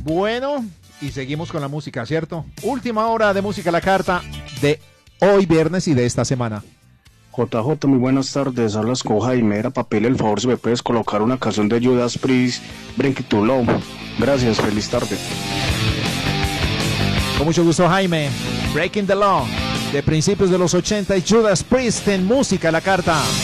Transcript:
Bueno, y seguimos con la música, ¿cierto? Última hora de música a la carta de hoy viernes y de esta semana. JJ, muy buenas tardes, hablas con Jaime, era para pedirle el favor si me puedes colocar una canción de Judas Priest, Bring It to Love. Gracias, feliz tarde. Con mucho gusto, Jaime. Breaking the Law, de principios de los 80 y Judas Priest en música a la carta.